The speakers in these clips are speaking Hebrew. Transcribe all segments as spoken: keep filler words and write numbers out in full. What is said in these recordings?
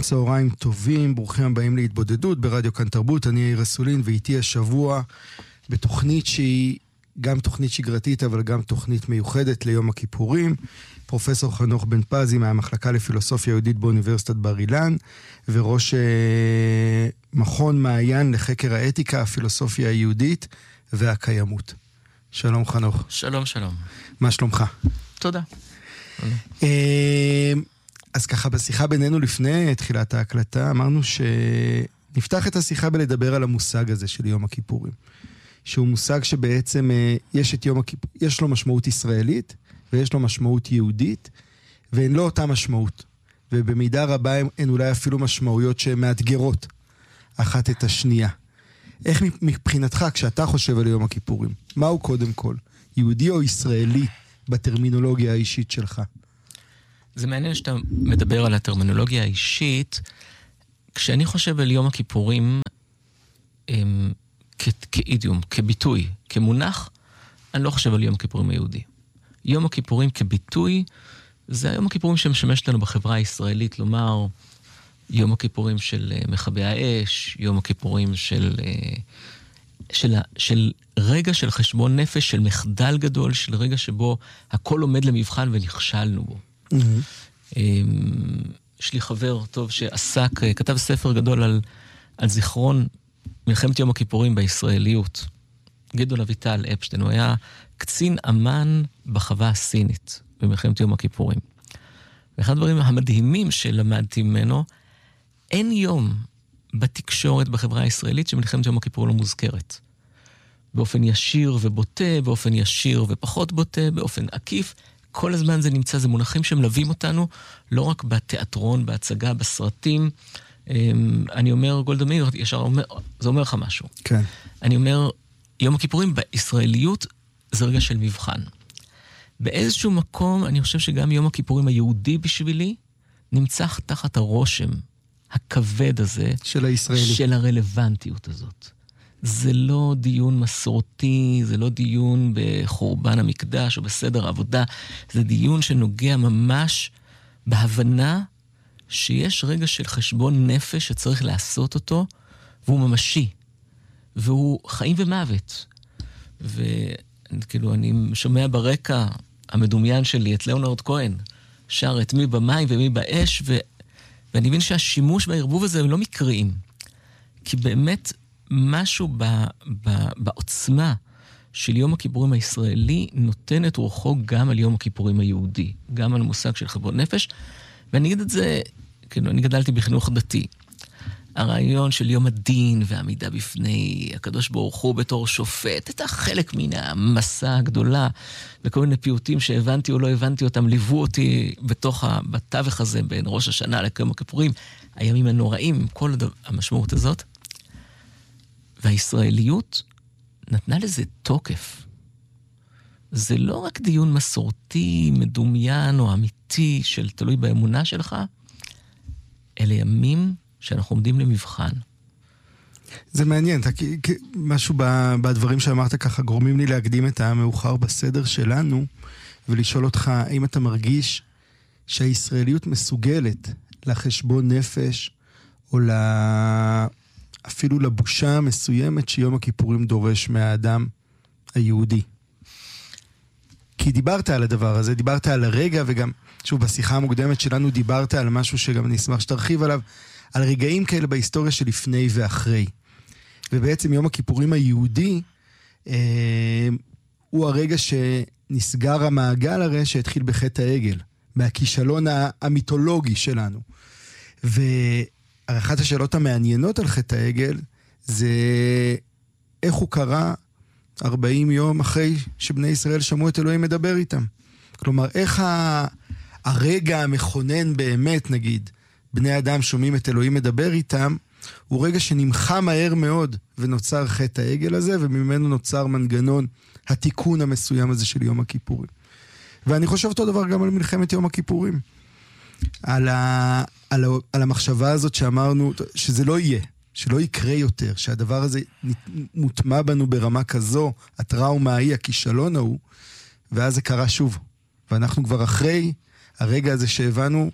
צהריים טובים, ברוכים הבאים להתבודדות ברדיו כאן תרבות. אני יאיר אסולין, ואיתי השבוע בתוכנית שהיא גם תוכנית שגרתית, אבל גם תוכנית מיוחדת ליום הכיפורים, פרופסור חנוך בן פזי מהמחלקה לפילוסופיה יהודית באוניברסיטת בר אילן, וראש אה, מכון מעיין לחקר האתיקה, הפילוסופיה היהודית והקיימות. שלום חנוך. שלום, שלום. מה שלומך? תודה. אה, אז ככה בשיחה בינינו לפני תחילת ההקלטה, אמרנו שנפתח את השיחה בלדבר על המושג הזה של יום הכיפורים. שהוא מושג שבעצם יש את יום הכיפור, יש לו משמעות ישראלית, ויש לו משמעות יהודית, ואין לו אותה משמעות. ובמידה רבה הן אולי אפילו משמעויות שהן מאתגרות אחת את השנייה. איך מבחינתך, כשאתה חושב על יום הכיפורים, מהו קודם כל? יהודי או ישראלי בטרמינולוגיה האישית שלך? זה מעניין שאתה מדבר על הטרמינולוגיה האישית. כשאני חושב על יום הכיפורים, הם... כ- כאידיום, כביטוי, כמונח, אני לא חושב על יום הכיפורים היהודי. יום הכיפורים כביטוי, זה היום הכיפורים שמשמש לנו בחברה הישראלית, לומר, יום הכיפורים של מכבי האש, יום הכיפורים של, של, של רגע של חשבון נפש, של מחדל גדול, של רגע שבו הכל עומד למבחן ונכשלנו בו. Mm-hmm. יש לי חבר טוב שעסק, כתב ספר גדול על, על זיכרון, מלחמת יום הכיפורים בישראליות. גדעון אביטל אפשטיין, הוא היה קצין אמן בחווה הסינית במלחמת יום הכיפורים. ואחד הדברים המדהימים שלמדתי ממנו, אין יום בתקשורת בחברה הישראלית שמלחמת יום הכיפורים לא מוזכרת. באופן ישיר ובוטה, באופן ישיר ופחות בוטה, באופן עקיף, כל הזמן זה נמצא, זה מונחים שמלווים אותנו, לא רק בתיאטרון, בהצגה, בסרטים. אני אומר, גולדה מאיר, ישר אומר, זה אומר לך משהו. כן. אני אומר, יום הכיפורים בישראליות זה רגע של מבחן. באיזשהו מקום, אני חושב שגם יום הכיפורים היהודי בשבילי, נמצא תחת הרושם הכבד הזה, של הישראלי. של הרלוונטיות הזאת. זה לא דיון מסורתי, זה לא דיון בחורבן המקדש או בסדר העבודה, זה דיון שנוגע ממש בהבנה שיש רגע של חשבון נפש שצריך לעשות אותו, והוא ממשי, והוא חיים ומוות. וכאילו, אני שומע ברקע המדומיין שלי, את ליאונרד כהן, שר את מי במים ומי באש, ו... ואני מבין שהשימוש בערבוב הזה הם לא מקריים, כי באמת משהו ב... ב... בעוצמה של יום הכיפורים הישראלי, נותן את רוחו גם על יום הכיפורים היהודי, גם על המושג של חשבון נפש, ואני אגיד את זה, כאילו, אני גדלתי בחינוך דתי. הרעיון של יום הדין והעמידה בפני הקדוש ברוך הוא בתור שופט, הייתה חלק מן המסע הגדולה, וכל מיני פיוטים שהבנתי או לא הבנתי אותם, ליוו אותי בתוך, בתווך הזה, בין ראש השנה ליום הכיפורים, הימים הנוראים, עם כל המשמעות הזאת. והישראליות נתנה לזה תוקף. זה לא רק דיון מסורתי, מדומיין או אמיתי של תלוי באמונה שלך, אלה ימים שאנחנו עומדים למבחן. זה מעניין, אתה, משהו בדברים שאמרת ככה גורמים לי להקדים את המאוחר בסדר שלנו, ולשאול אותך האם אתה מרגיש שהישראליות מסוגלת לחשבון נפש, או אפילו לבושה מסוימת שיום הכיפורים דורש מהאדם היהודי. כי דיברת על הדבר הזה, דיברת על הרגע, וגם, שוב, בשיחה המוקדמת שלנו דיברת על משהו שגם אני אשמח שתרחיב עליו, על רגעים כאלה בהיסטוריה של לפני ואחרי. ובעצם יום הכיפורים היהודי, אה, הוא הרגע שנסגר המעגל הרי שהתחיל בחטא העגל, מהכישלון המיתולוגי שלנו. ואחת השאלות המעניינות על חטא העגל, זה איך הוא קרה ארבעים יום אחרי שבני ישראל שמעו את אלוהים מדבר איתם. כלומר, איך ה... הרגע המכונן באמת, נגיד, בני אדם שומעים את אלוהים מדבר איתם, הוא רגע שנמחה מהר מאוד, ונוצר חטא העגל הזה, וממנו נוצר מנגנון התיקון המסוים הזה של יום הכיפורים. ואני חושב אותו דבר גם על מלחמת יום הכיפורים. על, ה... על, ה... על המחשבה הזאת שאמרנו, שזה לא יהיה. שלא יקרה יותר, שהדבר הזה מוטמע בנו ברמה כזו, הטראומה ההיא, הכישלון ההוא, ואז זה קרה שוב. ואנחנו כבר אחרי הרגע הזה שהבנו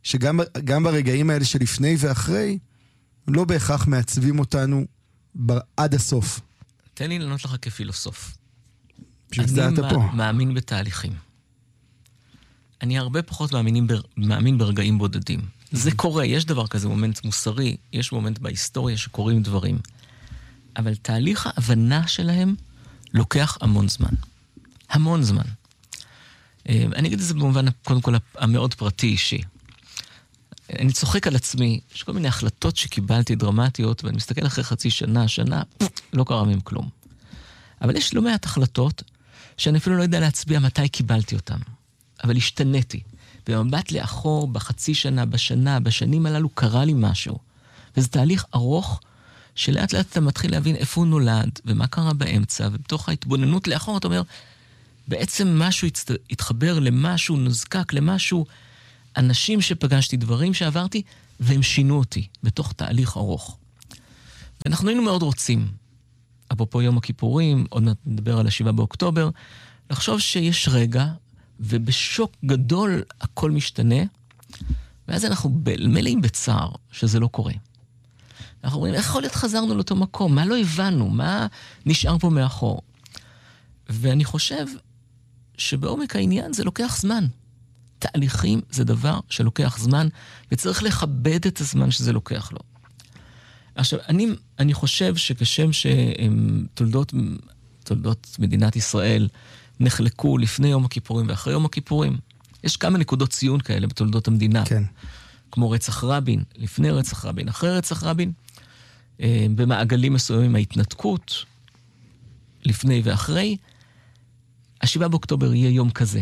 שגם גם ברגעים האלה שלפני ואחרי, לא בהכרח מעצבים אותנו עד הסוף. תן לי לענות לך כפילוסוף. בשביל אתה פה. אני מאמין בתהליכים. אני הרבה פחות מאמין, בר... מאמין ברגעים בודדים. זה קורה, יש דבר כזה, מומנט מוסרי, יש מומנט בהיסטוריה שקורים דברים. אבל תהליך ההבנה שלהם לוקח המון זמן. המון זמן. אני אגיד את זה במובן, קודם כל, המאוד פרטי אישי. אני צוחק על עצמי, יש כל מיני החלטות שקיבלתי דרמטיות, ואני מסתכל אחרי חצי שנה, שנה, לא קרה מהם כלום. אבל יש לא מעט החלטות, שאני אפילו לא יודע להצביע מתי קיבלתי אותן. אבל השתניתי. במבט לאחור, בחצי שנה, בשנה, בשנים הללו, קרה לי משהו. וזה תהליך ארוך, שלאט לאט אתה מתחיל להבין איפה הוא נולד, ומה קרה באמצע, ובתוך ההתבוננות לאחור, אתה אומר, בעצם משהו התחבר למשהו, נזקק למשהו, אנשים שפגשתי, דברים שעברתי, והם שינו אותי, בתוך תהליך ארוך. ואנחנו היינו מאוד רוצים, אפרופו יום הכיפורים, עוד מעט נדבר על השבעה באוקטובר, לחשוב שיש רגע, ובשוק גדול הכל משתנה, ואז אנחנו מלאים בצער שזה לא קורה. אנחנו אומרים, איך יכול להיות חזרנו לאותו מקום? מה לא הבנו? מה נשאר פה מאחור? ואני חושב שבעומק העניין זה לוקח זמן. תהליכים זה דבר שלוקח זמן, וצריך לכבד את הזמן שזה לוקח לו. עכשיו, אני, אני חושב שכשם שתולדות תולדות מדינת ישראל נחלקו לפני יום הכיפורים ואחרי יום הכיפורים, יש כמה נקודות ציון כאלה בתולדות המדינה. כן. כמו רצח רבין, לפני רצח רבין, אחרי רצח רבין, במעגלים מסוימים ההתנתקות, לפני ואחרי, השבעה באוקטובר יהיה יום כזה,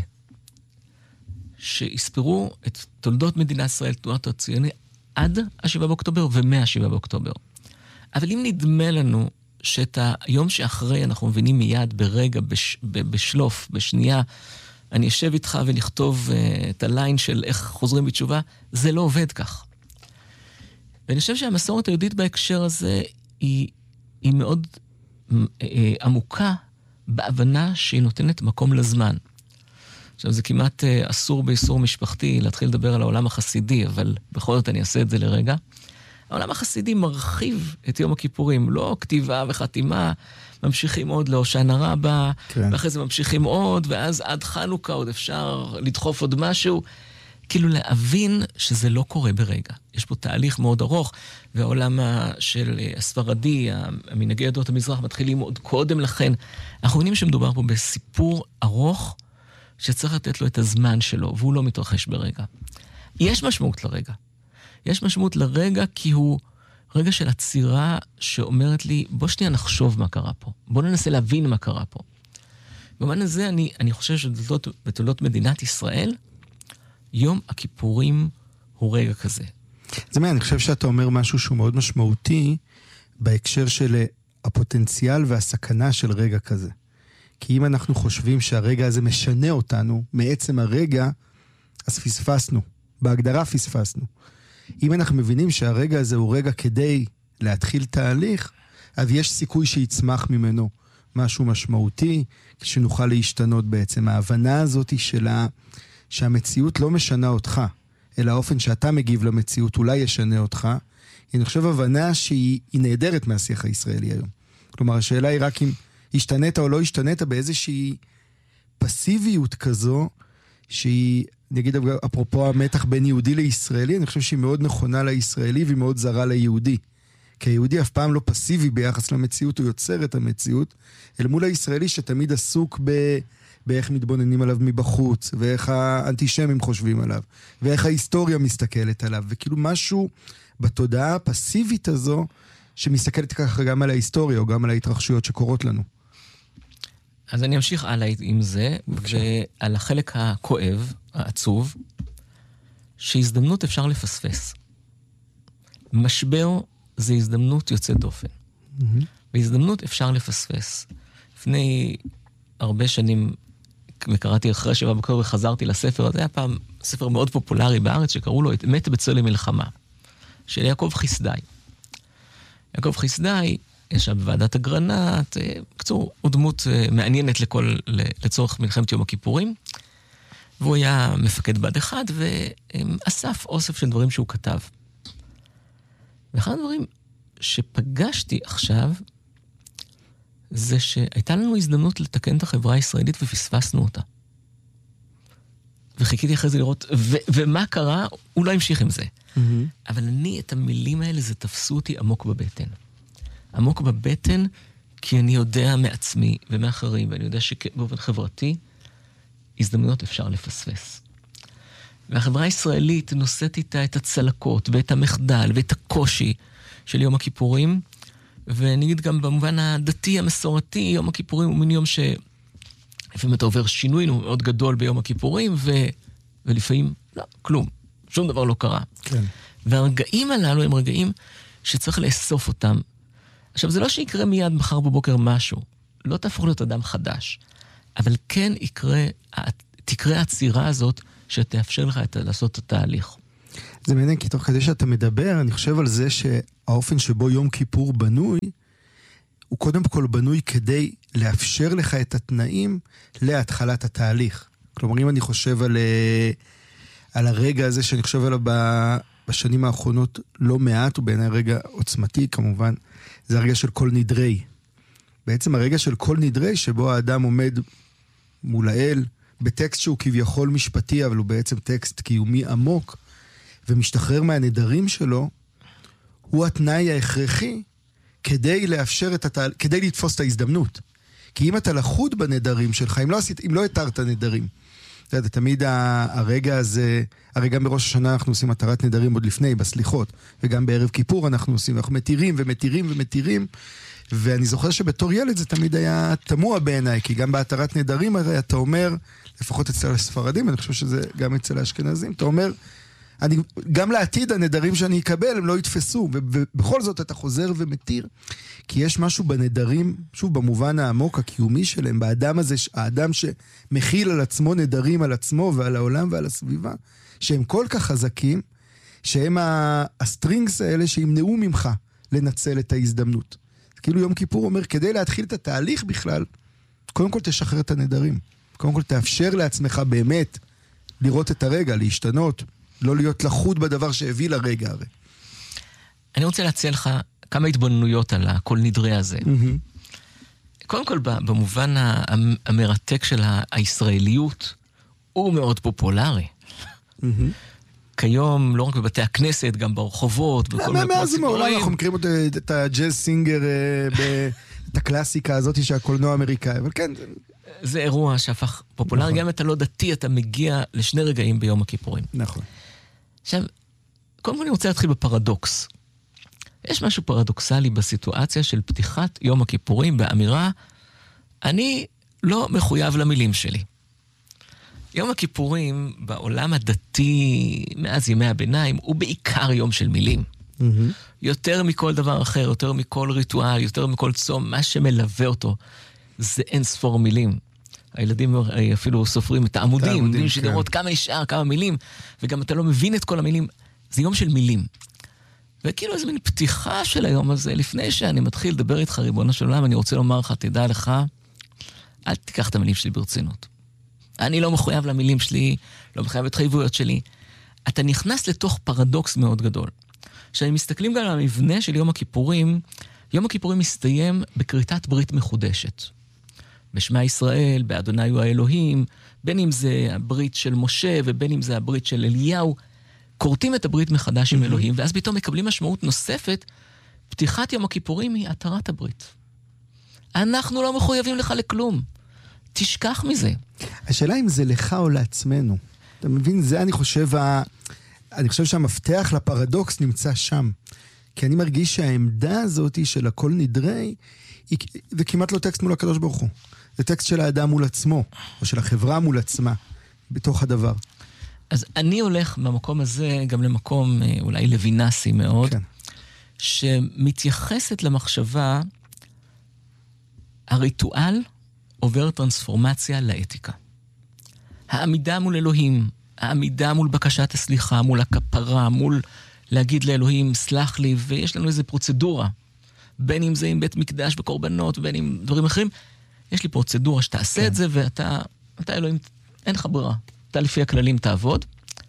שיספרו את תולדות מדינת ישראל, תנועת הציוני, עד השבעה באוקטובר ומהשבעה באוקטובר. אבל אם נדמה לנו שאת היום שאחרי אנחנו מבינים מיד, ברגע, בש, בשלוף, בשנייה, אני אשב איתך ונכתוב uh, את הליין של איך חוזרים בתשובה, זה לא עובד כך. ואני חושב שהמסורת היהודית בהקשר הזה היא, היא מאוד uh, uh, עמוקה בהבנה שהיא נותנת מקום לזמן. עכשיו זה כמעט uh, אסור באיסור משפחתי להתחיל לדבר על העולם החסידי, אבל בכל זאת אני אעשה את זה לרגע. העולם החסידי מרחיב את יום הכיפורים, לא כתיבה וחתימה, ממשיכים עוד להושענא רבה, כן. ואחרי זה ממשיכים עוד, ואז עד חנוכה עוד אפשר לדחוף עוד משהו, כאילו להבין שזה לא קורה ברגע. יש פה תהליך מאוד ארוך, והעולם של הספרדי, המנהגי עדות המזרח, מתחילים עוד קודם לכן. אנחנו מבינים שמדובר פה בסיפור ארוך, שצריך לתת לו את הזמן שלו, והוא לא מתרחש ברגע. יש משמעות לרגע. יש משמעות לרגע כי הוא רגע של עצירה שאומרת לי, בוא שנייה נחשוב מה קרה פה. בוא ננסה להבין מה קרה פה. במובן הזה אני, אני חושב שבתולדות מדינת ישראל, יום הכיפורים הוא רגע כזה. זה מה, אני חושב שאתה אומר משהו שהוא מאוד משמעותי, בהקשר של הפוטנציאל והסכנה של רגע כזה. כי אם אנחנו חושבים שהרגע הזה משנה אותנו, מעצם הרגע, אז פספסנו. בהגדרה פספסנו. אם אנחנו מבינים שהרגע הזה הוא רגע כדי להתחיל תהליך, אז יש סיכוי שיצמח ממנו משהו משמעותי, שנוכל להשתנות בעצם. ההבנה הזאת היא שלה, שהמציאות לא משנה אותך, אלא האופן שאתה מגיב למציאות אולי ישנה אותך, אני חושב הבנה שהיא נהדרת מהשיח הישראלי היום. כלומר, השאלה היא רק אם השתנית או לא השתנית באיזושהי פסיביות כזו, שהיא, נגיד, אפרופו המתח בין יהודי לישראלי, אני חושב שהיא מאוד נכונה לישראלי והיא מאוד זרה ליהודי. כי היהודי אף פעם לא פסיבי ביחס למציאות, הוא יוצר את המציאות, אל מול הישראלי שתמיד עסוק ב... באיך מתבוננים עליו מבחוץ, ואיך האנטישמים חושבים עליו, ואיך ההיסטוריה מסתכלת עליו, וכאילו משהו בתודעה הפסיבית הזו, שמסתכלת ככה גם על ההיסטוריה, או גם על ההתרחשויות שקורות לנו. אז אני אמשיך הלאה עם זה, בבקשה. ועל החלק הכואב, העצוב, שהזדמנות אפשר לפספס. משבר זה הזדמנות יוצאת דופן. Mm-hmm. והזדמנות אפשר לפספס. לפני הרבה שנים, וקראתי אחרי שבע בקור וחזרתי לספר, זה היה פעם ספר מאוד פופולרי בארץ, שקראו לו את מת בצל המלחמה, של יעקב חסדאי. יעקב חסדאי, יש שם בוועדת אגרנט, קצור, הוא דמות מעניינת לכל, לצורך מלחמת יום הכיפורים, והוא היה מפקד בד אחד, ואסף אוסף של דברים שהוא כתב. ואחד הדברים שפגשתי עכשיו, זה שהייתה לנו הזדמנות לתקן את החברה הישראלית ופספסנו אותה. וחיכיתי אחרי זה לראות, ו- ומה קרה? הוא לא המשיך עם זה. Mm-hmm. אבל אני, את המילים האלה, זה תפסו אותי עמוק בבטן. עמוק בבטן, כי אני יודע מעצמי ומאחרים, ואני יודע שבאופן חברתי, הזדמנות אפשר לפספס. והחברה הישראלית נושאת איתה את הצלקות, ואת המחדל, ואת הקושי של יום הכיפורים, ונגיד גם במובן הדתי, המסורתי, יום הכיפורים הוא מין יום ש... לפעמים אתה עובר שינוי מאוד גדול ביום הכיפורים, ו... ולפעמים, לא, כלום. שום דבר לא קרה. כן. והרגעים הללו הם רגעים שצריך לאסוף אותם. עכשיו, זה לא שיקרה מיד מחר בבוקר משהו. לא תהפוך להיות אדם חדש. אבל כן יקרה, תקרה הצירה הזאת שתאפשר לך את, לעשות את התהליך. זה מעניין, כי תוך כדי שאתה מדבר, אני חושב על זה שהאופן שבו יום כיפור בנוי, הוא קודם כל בנוי כדי לאפשר לך את התנאים להתחלת התהליך. כלומר, אם אני חושב על, על הרגע הזה שאני חושב עליו בשנים האחרונות לא מעט, הוא בעיניי רגע עוצמתי כמובן, זה הרגע של כל נדרי. בעצם הרגע של כל נדרי שבו האדם עומד מול האל, בטקסט שהוא כביכול משפטי, אבל הוא בעצם טקסט קיומי עמוק, ומשתחרר מהנדרים שלו, הוא התנאי ההכרחי כדי לאפשר את התהל... כדי לתפוס את ההזדמנות. כי אם אתה לחוד בנדרים שלך, אם לא, עשית, אם לא התרת נדרים, אתה יודע, תמיד הרגע הזה, הרי גם בראש השנה אנחנו עושים התרת נדרים עוד לפני, בסליחות, וגם בערב כיפור אנחנו עושים, אנחנו מתירים ומתירים ומתירים, ואני זוכר שבתור ילד זה תמיד היה תמוה בעיניי, כי גם בהתרת נדרים הרי אתה אומר, לפחות אצל הספרדים, אני חושב שזה גם אצל האשכנזים, אתה אומר, אני, גם לעתיד הנדרים שאני אקבל הם לא יתפסו, ובכל זאת אתה חוזר ומתיר, כי יש משהו בנדרים, שוב במובן העמוק הקיומי שלהם, באדם הזה, האדם שמכיל על עצמו נדרים על עצמו ועל העולם ועל הסביבה, שהם כל כך חזקים, שהם הסטרינגס האלה שימנעו ממך לנצל את ההזדמנות. כאילו יום כיפור אומר, כדי להתחיל את התהליך בכלל, קודם כל תשחרר את הנדרים. קודם כל תאפשר לעצמך באמת לראות את הרגע, להשתנות, לא להיות לחוד בדבר שהביא לרגע הרי. אני רוצה להציע לך כמה התבוננויות על הכל נדרי הזה. Mm-hmm. קודם כל, במובן המרתק של הישראליות, הוא מאוד פופולרי. Mm-hmm. כיום, לא רק בבתי הכנסת, גם ברחובות, בכל מיני מאז מעולם אנחנו מכירים את הג'אז סינגר, את הקלאסיקה הזאת שהקולנוע האמריקאי, אבל כן. זה אירוע שהפך פופולרי, גם אם אתה לא דתי, אתה מגיע לשני רגעים ביום הכיפורים. נכון. עכשיו, קודם כל אני רוצה להתחיל בפרדוקס. יש משהו פרדוקסלי בסיטואציה של פתיחת יום הכיפורים באמירה, אני לא מחויב למילים שלי. יום הכיפורים בעולם הדתי מאז ימי הביניים הוא בעיקר יום של מילים. Mm-hmm. יותר מכל דבר אחר, יותר מכל ריטואל, יותר מכל צום, מה שמלווה אותו זה אין ספור מילים. הילדים אפילו סופרים את העמודים, העמודים שדרות, כן. כמה נשאר, כמה מילים, וגם אתה לא מבין את כל המילים. זה יום של מילים. וכאילו איזו מין פתיחה של היום הזה, לפני שאני מתחיל לדבר איתך ריבונו של עולם, אני רוצה לומר לך, תדע לך, אל תיקח את המילים שלי ברצינות. אני לא מחויב למילים שלי, לא מחויב להתחייבויות שלי. אתה נכנס לתוך פרדוקס מאוד גדול. כשאני מסתכלים גם על המבנה של יום הכיפורים, יום הכיפורים מסתיים בקריטת ברית מחודשת. בשמה ישראל, באדוני הוא האלוהים, בין אם זה הברית של משה ובין אם זה הברית של אליהו, קורטים את הברית מחדש עם אלוהים, ואז פתאום מקבלים משמעות נוספת, פתיחת יום הכיפורים היא התרת הברית. אנחנו לא מחויבים לך לכלום. תשכח מזה. השאלה אם זה לך או לעצמנו. אתה מבין? זה אני חושב, ה... אני חושב שהמפתח לפרדוקס נמצא שם. כי אני מרגיש שהעמדה הזאת של הכל נדרי, היא... זה כמעט לא טקסט מול הקדוש ברוך הוא. זה טקסט של האדם מול עצמו, או של החברה מול עצמה, בתוך הדבר. אז אני הולך במקום הזה גם למקום אולי לוינסי מאוד, כן. שמתייחסת למחשבה, הריטואל עובר טרנספורמציה לאתיקה. העמידה מול אלוהים, העמידה מול בקשת הסליחה, מול הכפרה, מול להגיד לאלוהים, סלח לי, ויש לנו איזו פרוצדורה, בין אם זה עם בית מקדש וקורבנות, בין אם דברים אחרים, יש לי פרוצדורה שתעשה כן. את זה, ואתה, אתה אלוהים, אין לך ברירה. אתה לפי הכללים תעבוד.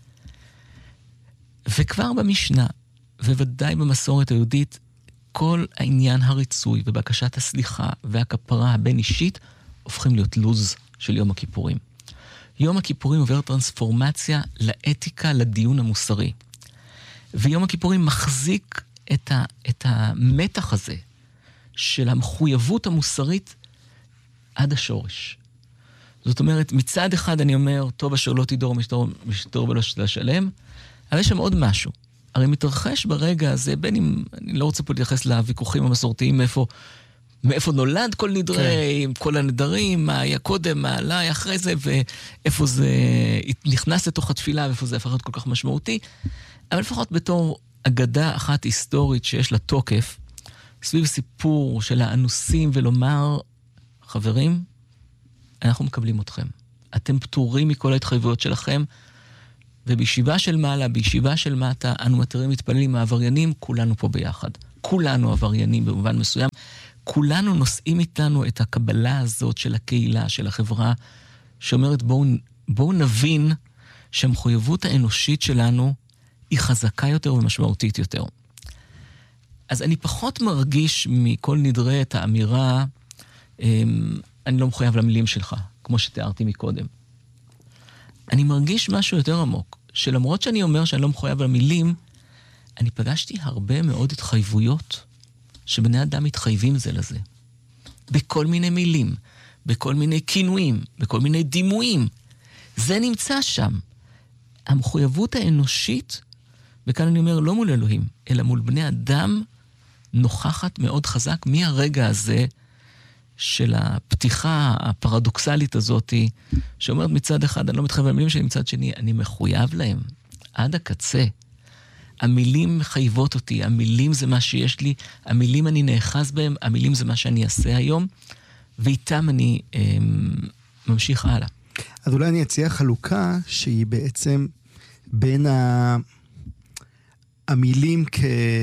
וכבר במשנה, וודאי במסורת היהודית, כל העניין הריצוי ובקשת הסליחה והכפרה הבין אישית הופכים להיות לוז של יום הכיפורים. יום הכיפורים עובר טרנספורמציה לאתיקה, לדיון המוסרי. ויום הכיפורים מחזיק את, ה, את המתח הזה של המחויבות המוסרית עד השורש. זאת אומרת, מצד אחד אני אומר, טוב אשר לא תדור משתור ולא תשלם, אבל יש שם עוד משהו. הרי מתרחש ברגע הזה, בין אם, אני לא רוצה פה להתייחס לוויכוחים המסורתיים, מאיפה, מאיפה נולד כל נדרי, עם כל הנדרים, מה היה קודם, מה עלה אחרי זה, ואיפה זה נכנס לתוך התפילה, ואיפה זה הפך להיות כל כך משמעותי. אבל לפחות בתור אגדה אחת היסטורית שיש לה תוקף, סביב סיפור של האנוסים ולומר, חברים, אנחנו מקבלים אתכם. אתם פטורים מכל ההתחייבויות שלכם, ובישיבה של מעלה, בישיבה של מטה, אנו מתרים מתפללים העבריינים, כולנו פה ביחד. כולנו עבריינים במובן מסוים. כולנו נושאים איתנו את הקבלה הזאת של הקהילה, של החברה, שאומרת בואו, בואו נבין שהמחויבות האנושית שלנו היא חזקה יותר ומשמעותית יותר. אז אני פחות מרגיש מכל נדרה את האמירה, אני לא מחויב למילים שלך, כמו שתיארתי מקודם. אני מרגיש משהו יותר עמוק, שלמרות שאני אומר שאני לא מחויב למילים, אני פגשתי הרבה מאוד התחייבויות, שבני אדם מתחייבים זה לזה. בכל מיני מילים, בכל מיני כינויים, בכל מיני דימויים. זה נמצא שם. המחויבות האנושית, וכאן אני אומר לא מול אלוהים, אלא מול בני אדם, נוכחת מאוד חזק מהרגע הזה, של הפתיחה הפרדוקסלית הזאת, שאומרת מצד אחד, אני לא מתחייב למילים שלי, מצד שני, אני מחויב להם, עד הקצה. המילים מחייבות אותי, המילים זה מה שיש לי, המילים אני נאחז בהם, המילים זה מה שאני אעשה היום, ואיתם אני אה, ממשיך הלאה. אז אולי אני אציע חלוקה שהיא בעצם בין ה... המילים כ...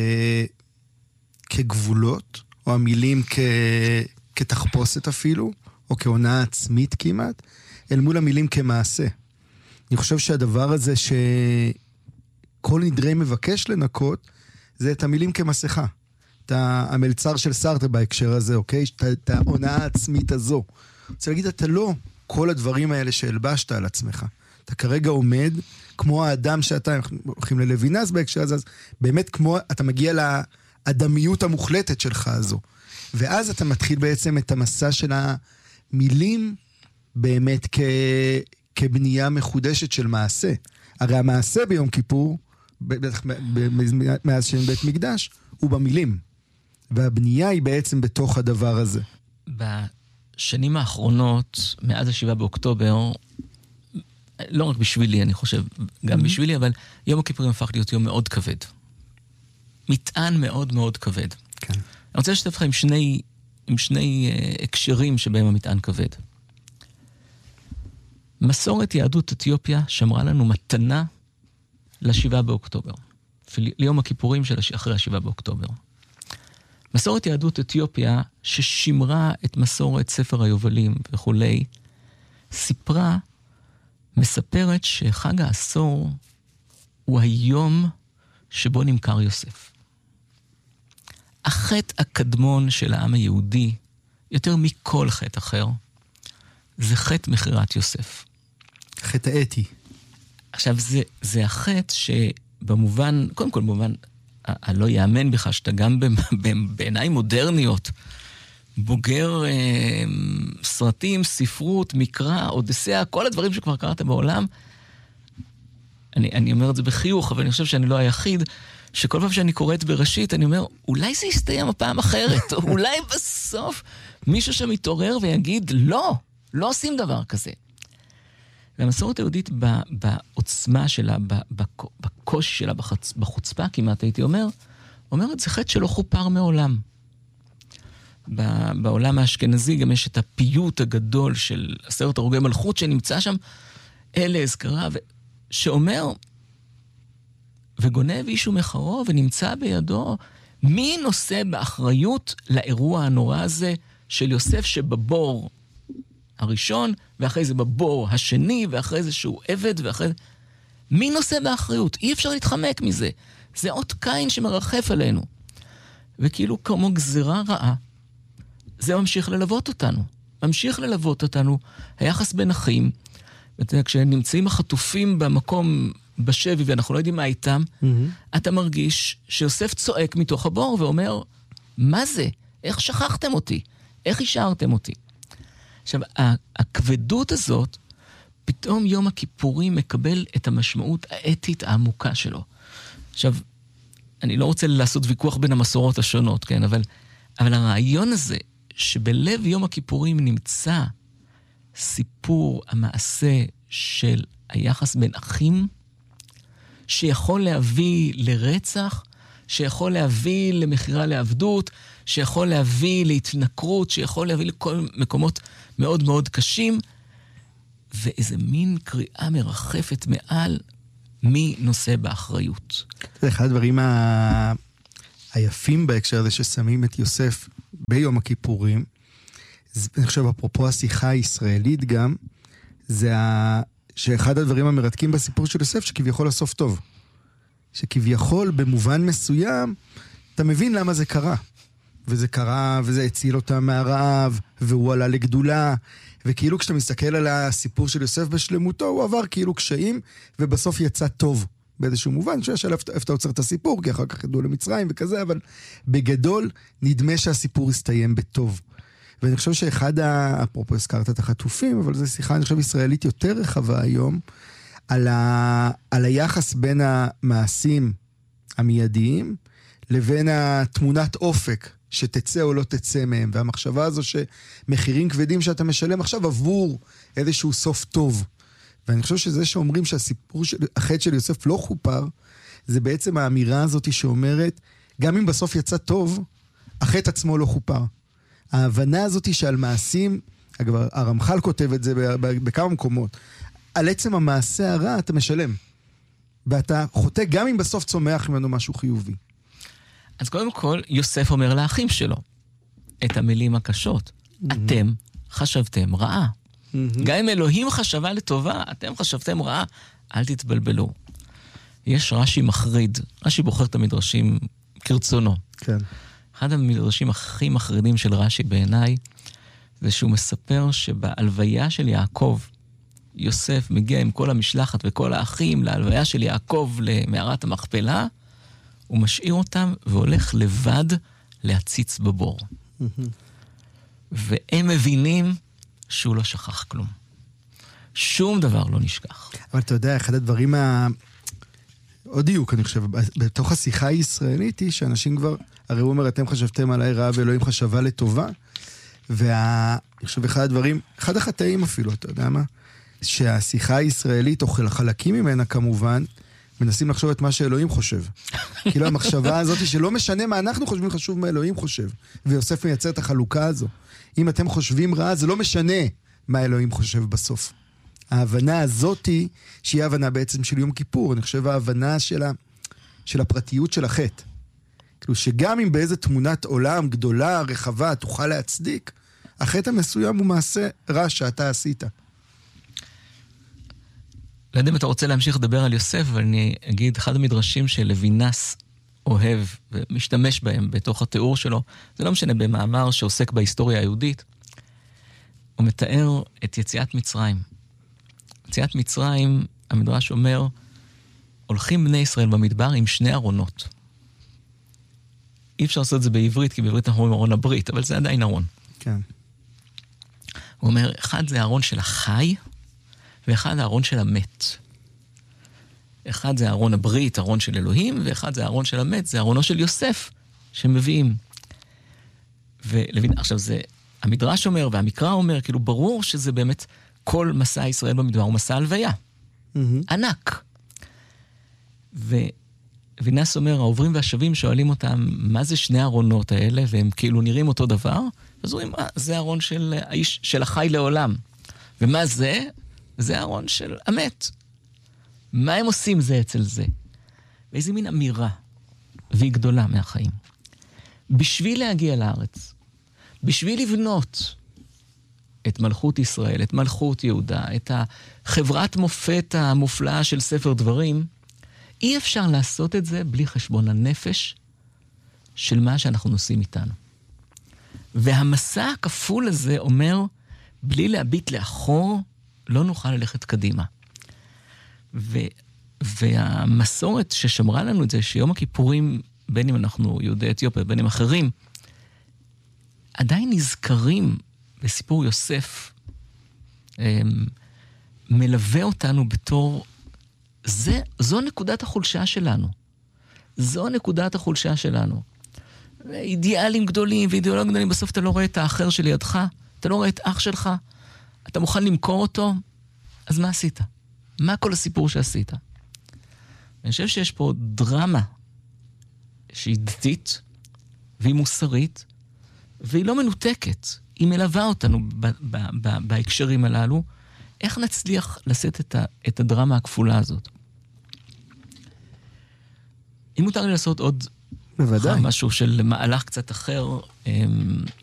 כגבולות, או המילים כ... כתחפושת אפילו, או כעונה עצמית כמעט, אל מול המילים כמעשה. אני חושב שהדבר הזה שכל נדרי מבקש לנקות, זה את המילים כמסכה. את המלצר של סארטר בהקשר הזה, אוקיי? את העונה העצמית הזו. אני רוצה להגיד, אתה לא כל הדברים האלה שהלבשת על עצמך. אתה כרגע עומד, כמו האדם שאתה, הולכים ללוינס בהקשר הזה, אז באמת כמו, אתה מגיע לאדמיות המוחלטת שלך הזו. ואז אתה מתחיל בעצם את המסע של המילים באמת כ... כבנייה מחודשת של מעשה. הרי המעשה ביום כיפור, בטח מאז שאין בית מקדש, הוא במילים. והבנייה היא בעצם בתוך הדבר הזה. בשנים האחרונות, מאז השבעה באוקטובר, לא רק בשבילי, אני חושב, גם mm-hmm. בשבילי, אבל יום הכיפורים הפך להיות יום מאוד כבד. מטען מאוד מאוד כבד. כן. אני רוצה לשתף לך עם שני, עם שני uh, הקשרים שבהם המטען כבד. מסורת יהדות אתיופיה שמרה לנו מתנה לשבעה באוקטובר. ליום הכיפורים של אחרי השבעה באוקטובר. מסורת יהדות אתיופיה ששימרה את מסורת ספר היובלים וכולי, סיפרה, מספרת שחג העשור הוא היום שבו נמכר יוסף. החטא הקדמון של העם היהודי, יותר מכל חטא אחר, זה חטא מכירת יוסף. חטא האתי. עכשיו, זה, זה החטא שבמובן, קודם כל במובן, הלא יאמן בך, שאתה גם בעיניים מודרניות, בוגר אה, סרטים, ספרות, מקרא, אודסאה, כל הדברים שכבר קראת בעולם, אני, אני אומר את זה בחיוך, אבל אני חושב שאני לא היחיד, שכל פעם שאני קוראת בראשית, אני אומר, אולי זה יסתיים הפעם אחרת, אולי בסוף מישהו שם יתעורר ויגיד, לא, לא עושים דבר כזה. והמסורת היהודית בעוצמה שלה, בקושי שלה, בחוצפה כמעט הייתי אומר, אומרת, זה חטא שלא חופר מעולם. בעולם האשכנזי גם יש את הפיוט הגדול של עשרת הרוגי מלכות שנמצא שם, אלה הזכרה, שאומר, וגונב איש ומחרו ונמצא בידו, מי נושא באחריות לאירוע הנורא הזה של יוסף שבבור? הראשון, ואחרי זה בבור השני, ואחרי זה שהוא עבד, ואחרי זה... מי נושא באחריות? אי אפשר להתחמק מזה. זה עוד קין שמרחף עלינו. וכאילו כמו גזירה רעה, זה ממשיך ללוות אותנו. ממשיך ללוות אותנו, היחס בין אחים, כשנמצאים החטופים במקום בשבי, ואנחנו לא יודעים מה איתם, mm-hmm. אתה מרגיש שיוסף צועק מתוך הבור ואומר, מה זה? איך שכחתם אותי? איך השארתם אותי? עכשיו, הכבדות הזאת, פתאום יום הכיפורים מקבל את המשמעות האתית העמוקה שלו. עכשיו, אני לא רוצה לעשות ויכוח בין המסורות השונות, כן? אבל, אבל הרעיון הזה, שבלב יום הכיפורים נמצא סיפור המעשה של היחס בין אחים, שיכול להביא לרצח, שיכול להביא למחירה לעבדות, שיכול להביא להתנכרות, שיכול להביא לכל מקומות מאוד מאוד קשים, ואיזה מין קריאה מרחפת מעל מי נושא באחריות. זה אחד הדברים ה... היפים בהקשר הזה ששמים את יוסף ביום הכיפורים, אני חושב, אפרופו השיחה הישראלית גם, זה ה... שאחד הדברים המרתקים בסיפור של יוסף, שכביכול הסוף טוב. שכביכול במובן מסוים, אתה מבין למה זה קרה. וזה קרה, וזה הציל אותם מהרעב, והוא עלה לגדולה, וכאילו כשאתה מסתכל על הסיפור של יוסף בשלמותו, הוא עבר כאילו קשיים, ובסוף יצא טוב. באיזשהו מובן, שיש עליו איפה אתה עוצר את הסיפור, כי אחר כך ידעו למצרים וכזה, אבל בגדול נדמה שהסיפור הסתיים בטוב. ואני חושב שאחד, אפרופו הזכרת את החטופים, אבל זו שיחה, אני חושב, ישראלית יותר רחבה היום, על, ה, על היחס בין המעשים המיידיים, לבין התמונת אופק, שתצא או לא תצא מהם, והמחשבה הזו שמחירים כבדים שאתה משלם עכשיו עבור איזשהו סוף טוב. ואני חושב שזה שאומרים שהסיפור של, החטא של יוסף לא חופר, זה בעצם האמירה הזאת שאומרת, גם אם בסוף יצא טוב, החטא עצמו לא חופר. ההבנה הזאת שעל מעשים, אגב, הרמח"ל כותב את זה בכמה מקומות, על עצם המעשה הרע אתה משלם. ואתה חוטא גם אם בסוף צומח ממנו משהו חיובי. אז קודם כל, יוסף אומר לאחים שלו, את המילים הקשות, mm-hmm. אתם חשבתם רעה. Mm-hmm. גם אם אלוהים חשבה לטובה, אתם חשבתם רעה, אל תתבלבלו. יש רש"י מחריד, רש"י בוחר את המדרשים כרצונו. כן. אחד המדרשים הכי מחרידים של רש"י בעיניי, זה שהוא מספר שבהלוויה של יעקב, יוסף מגיע עם כל המשלחת וכל האחים להלוויה של יעקב למערת המכפלה, הוא משאיר אותם והולך לבד להציץ בבור. Mm-hmm. והם מבינים שהוא לא שכח כלום. שום דבר לא נשכח. אבל אתה יודע, אחד הדברים ה... עוד דיוק, אני חושב, בתוך השיחה הישראלית היא שאנשים כבר, הרי הוא אומר, אתם חשבתם עליי רעה ואלוהים חשבה לטובה, ואני חושב, אחד הדברים, אחד החטאים אפילו, אתה יודע מה? שהשיחה הישראלית, או חלקים ממנה כמובן, מנסים לחשוב את מה שאלוהים חושב. כאילו המחשבה הזאת שלא משנה מה אנחנו חושבים, חשוב מה אלוהים חושב. ויוסף מייצר את החלוקה הזו. אם אתם חושבים רע, זה לא משנה מה אלוהים חושב בסוף. ההבנה הזאת היא, שהיא ההבנה בעצם של יום כיפור. אני חושב ההבנה של, ה, של הפרטיות של החטא. כאילו שגם אם באיזה תמונת עולם גדולה, רחבה, תוכל להצדיק, החטא המסוים הוא מעשה רע שאתה עשית. לא יודע אם אתה רוצה להמשיך לדבר על יוסף, אבל אני אגיד, אחד המדרשים שלוינס אוהב ומשתמש בהם בתוך התיאור שלו, זה לא משנה במאמר שעוסק בהיסטוריה היהודית, הוא מתאר את יציאת מצרים. יציאת מצרים, המדרש אומר, הולכים בני ישראל במדבר עם שני ארונות. אי אפשר לעשות את זה בעברית, כי בעברית אנחנו אומרים ארון הברית, אבל זה עדיין ארון. כן. הוא אומר, אחד זה הארון של החי, ואחד הארון של המת. אחד זה הארון הברית, הארון של אלוהים, ואחד זה הארון של המת, זה הארונו של יוסף, שמביאים. ולבין, עכשיו זה, המדרש אומר, והמקרא אומר, כאילו ברור שזה באמת, כל מסע ישראל במדבר הוא מסע הלוויה. Mm-hmm. ענק. ווינס אומר, העוברים והשבים שואלים אותם, מה זה שני הארונות האלה, והם כאילו נראים אותו דבר, אז אומרים, מה, זה הארון של האיש, של החי לעולם. ומה זה? זה הארון של המת. מה הם עושים זה אצל זה? ואיזה מין אמירה, והיא גדולה מהחיים. בשביל להגיע לארץ, בשביל לבנות, את מלכות ישראל, את מלכות יהודה, את החברת מופת המופלאה של ספר דברים, אי אפשר לעשות את זה בלי חשבון הנפש של מה שאנחנו נושאים איתנו. והמסע הכפול הזה אומר, בלי להביט לאחור, לא נוכל ללכת קדימה. ו, והמסורת ששמרה לנו את זה, שיום הכיפורים, בין אם אנחנו יהודי אתיופיה, בין אם אחרים, עדיין נזכרים בסיפור יוסף, מלווה אותנו בתור, זה, זו נקודת החולשה שלנו. זו נקודת החולשה שלנו. אידיאלים גדולים ואידיאולוגים גדולים, בסוף אתה לא רואה את האחר שלידך, אתה לא רואה את אח שלך, אתה מוכן למכור אותו, אז מה עשית? מה כל הסיפור שעשית? אני חושב שיש פה דרמה שהיא דתית, והיא מוסרית, והיא לא מנותקת. היא מלווה אותנו ב- ב- ב- בהקשרים הללו. איך נצליח לשאת את, ה- את הדרמה הכפולה הזאת? אם מותר לי לעשות עוד בוודאי. משהו של מהלך קצת אחר,